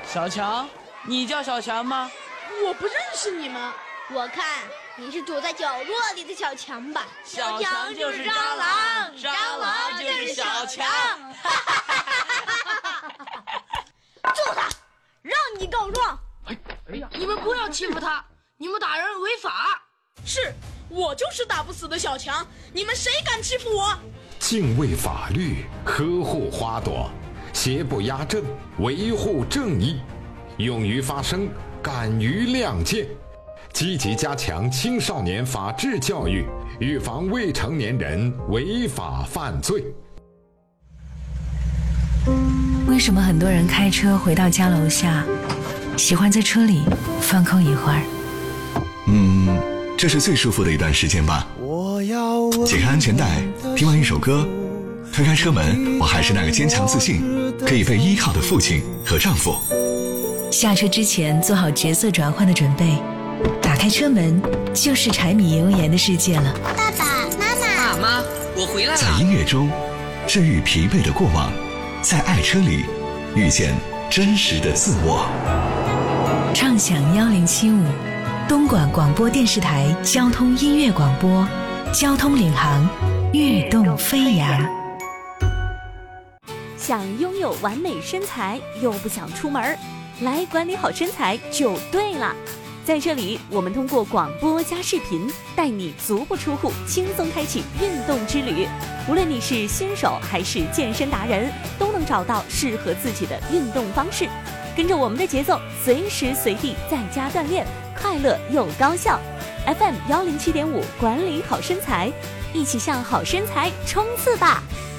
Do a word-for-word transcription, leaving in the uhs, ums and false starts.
小强，你叫小强吗？ 我不认识你们。 我看你是躲在角落里的小强吧。 小强就是蟑螂，蟑螂就是小强。 揍他，让你告状。 哎哎呀，你们不要欺负他，你们打人违法。是，我就是打不死的小强，你们谁敢欺负我？ 敬畏法律，呵护花朵，邪不压正，维护正义，勇于发声，敢于亮剑，积极加强青少年法治教育，预防未成年人违法犯罪。 为什么很多人开车回到家楼下，喜欢在车里放空一会儿？ 嗯，这是最舒服的一段时间吧。解开安全带，听完一首歌，推开车门，我还是那个坚强自信可以被依靠的父亲和丈夫。 下车之前做好角色转换的准备，打开车门就是柴米油盐的世界了。 爸爸妈妈， 爸妈，我回来了。 在音乐中治愈疲惫的过往，在爱车里遇见真实的自我。 畅享幺零七五，东莞广播电视台交通音乐广播，交通领航，跃动飞扬。 想拥有完美身材又不想出门，来管理好身材就对了。在这里，我们通过广播加视频，带你足不出户，轻松开启运动之旅。无论你是新手还是健身达人，都能找到适合自己的运动方式。跟着我们的节奏，随时随地在家锻炼，快乐又高效。F M 幺零七点五，管理好身材，一起向好身材冲刺吧！